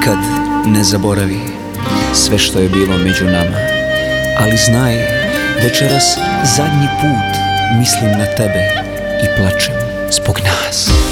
nikad ne zaboravi sve što je bilo među nama, ali znaj, večeras zadnji put mislim na tebe i plačem zbog nas.